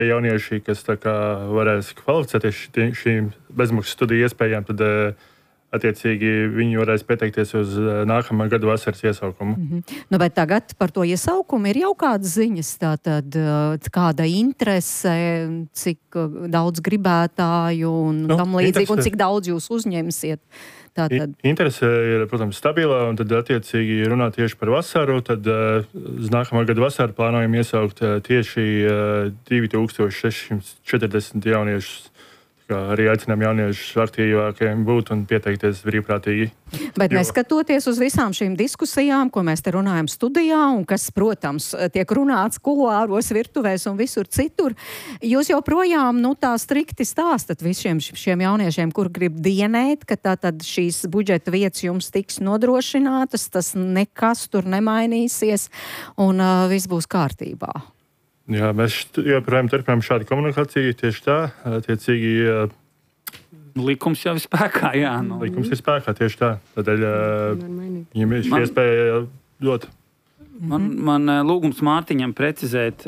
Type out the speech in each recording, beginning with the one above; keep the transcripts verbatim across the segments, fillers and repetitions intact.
jaunieši, kas tā kā varēs kvalificēties šīm bezmaksas studiju iespējām, tad attiecīgi viņi varēs pieteikties uz nākamā gada vasaras iesaukumu. Mm-hmm. Nu, bet tagad par to iesaukumu ir jau kādas ziņas, tātad kāda interese, cik daudz gribētāju un nu, tam līdzīgi, interese. Un cik daudz jūs uzņemsiet. Tātad. Interese ir, protams, stabilā, un tad attiecīgi runā tieši par vasaru, tad uz nākamā gada vasaru plānojam iesaukt tieši divi tūkstoši sešsimt četrdesmit jauniešus. Arī aicinām jauniešus aktīvākiem būt un pieteikties brīvprātīgi. Bet neskatoties uz visām šīm diskusijām, ko mēs te runājam studijā, un kas, protams, tiek runāts kuluāros, virtuvēs un visur citur, jūs joprojām, nu, tā strikti stāstat visiem šiem jauniešiem, kur grib dienēt, ka tātad šīs budžeta vietas jums tiks nodrošinātas, tas nekas tur nemainīsies, un uh, viss būs kārtībā. Jā, mēs joprojām turpinām šādu komunikāciju, tieši tā, attiecīgi... Likums jau ir spēkā, jā. Nu. Likums ir spēkā, tieši tā. Tādēļ viņam ir šī iespēja dot. Man, man lūgums Mārtiņam precizēt,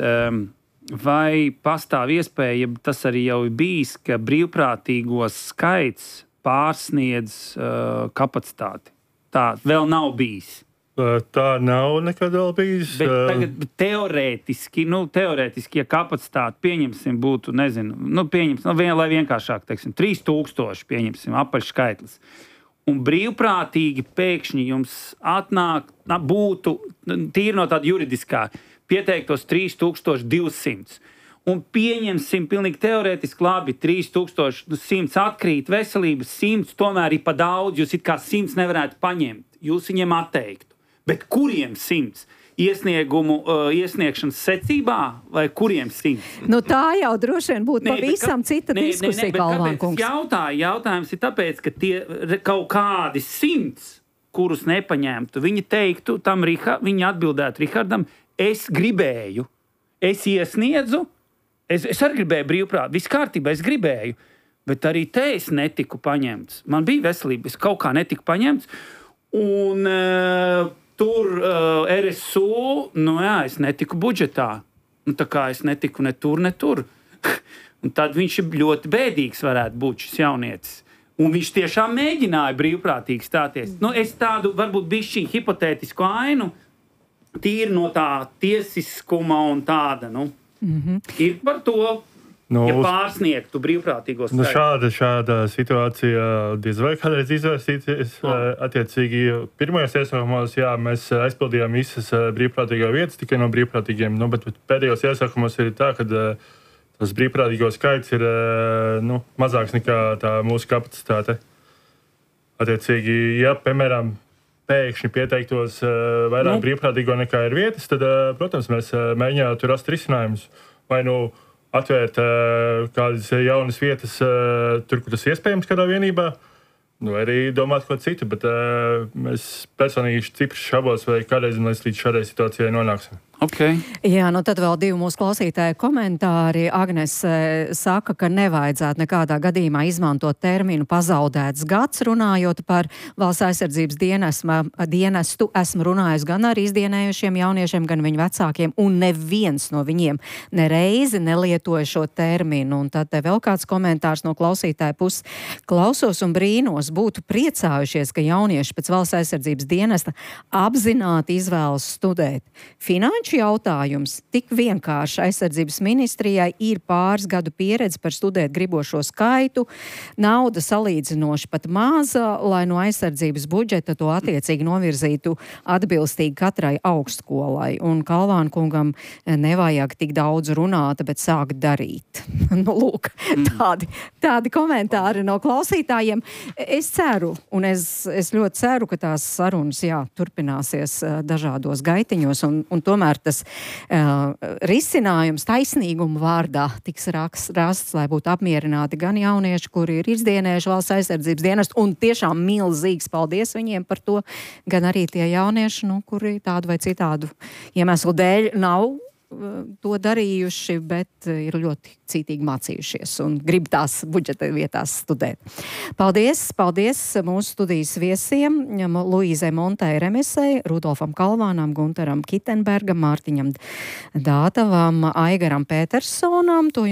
vai pastāv iespēja, tas arī jau ir bijis, ka brīvprātīgos skaits pārsniedz kapacitāti. Tā vēl nav bijis. Tā nav nekad vēl bijis. Bet tagad teorētiski, nu, teorētiski, ja kapacitāti pieņemsim būtu, nezinu, nu, pieņemsim, nu, vien, lai vienkāršāk, teiksim, trīs tūkstoši pieņemsim, apaļskaitlis. Un brīvprātīgi pēkšņi jums atnāk, būtu, tīri no tāda juridiskā, pieteiktos trīs tūkstoši divsimt. Un pieņemsim pilnīgi teorētiski labi, trīs tūkstoši simts atkrīt, veselības simts, tomēr ir pa daudz, jūs it kā simts nevarētu paņemt, jūs viņiem atteiktu. Bet kuriem simts? Iesniegumu uh, iesniegšanas secībā vai kuriem simts? Nu tā jau droši vien būtu pavisam cita ne, diskusija, Galvānkungs. Jautāj, jautājums ir tāpēc, ka tie kaut kādi simts, kurus nepaņemtu, viņi teiktu tam, Riha, viņi atbildētu Rihardam, es gribēju, es iesniedzu, es, es arī gribēju brīvprāt, viss kārtībā, es gribēju, bet arī te es netiku paņemts. Man bija veselība, es kaut kā netiku paņemts, un... Uh, Tur uh, R S U, nu jā, es netiku budžetā. Nu, tā kā es netiku ne tur, ne tur. Un tad viņš ir ļoti bēdīgs varētu būt šis jaunietis. Un viņš tiešām mēģināja brīvprātīgi stāties. Nu, es tādu, varbūt bišķiņ hipotētisku ainu, tīri no tā tiesiskuma un tāda, nu, mm-hmm. ir par to... Nu, ja pārsniegtu brīvprātīgos skaitus. Nu, šāda, šāda situācija diez vai kādreiz izvērsīties. Oh. Attiecīgi, pirmajos iesaukumos, jā, mēs aizpildījām visas brīvprātīgā vietas tikai no brīvprātīgiem, nu, bet pēdējos iesaukumos ir tā, ka tas brīvprātīgo skaits ir nu, mazāks nekā tā mūsu kapacitāte. Attiecīgi, ja, piemēram, pēkšņi pieteiktos vairāk nu. brīvprātīgo nekā ir vietas, tad, protams, mēs mēģinātu rast risinājumus. Vai nu atvērt uh, kādas jaunas vietas uh, tur, kur tas iespējams kādā vienībā, nu, arī domāt ko citu, bet uh, mēs personīgi cipri šabos vai kādreiz mēs līdz šādai situācijai nonāksim. Okay. Jā, nu tad vēl divi mūsu klausītāji komentāri. Agnes saka, ka nevajadzētu nekādā gadījumā izmantot terminu pazaudēts gads, runājot par valsts aizsardzības dienesma, dienestu. Esmu runājusi gan ar izdienējušiem jauniešiem, gan viņu vecākiem, un neviens no viņiem nereizi nelietoja šo terminu. Un tad te vēl kāds komentārs no klausītāja puses. Klausos un brīnos, būtu priecājušies, ka jaunieši pēc valsts aizsardzības dienesta apzināti izvēlas studēt. Finanšu jautājums tik vienkārši aizsardzības ministrijai ir pāris gadu pieredze par studēt gribošo skaitu, nauda salīdzinoši pat maza, lai no aizsardzības budžeta to attiecīgi novirzītu atbilstīgi katrai augstskolai. Un Kalvānkungam nevajag tik daudz runāt, bet sākt darīt. Nu, lūk, tādi, tādi komentāri no klausītājiem. Es ceru, un es, es ļoti ceru, ka tās sarunas, jā, turpināsies dažādos gaitiņos, un, un tomēr tas uh, risinājums taisnīguma vārdā tiks rasts, lai būtu apmierināti gan jaunieši, kuri ir izdienējuši valsts aizsardzības dienestu, un tiešām milzīgs paldies viņiem par to, gan arī tie jaunieši, nu, kuri tādu vai citādu iemeslu dēļ nav to darījuši, bet ir ļoti cītīgi mācījušies un grib tās budžeta vietās studēt. Paldies, paldies mūsu studijas viesiem, Luīzai Montei Remesei, Rudolfam Kalvānam, Gunteram Kitenbergam, Mārtiņam Dātavam, Aigaram Petersonam. To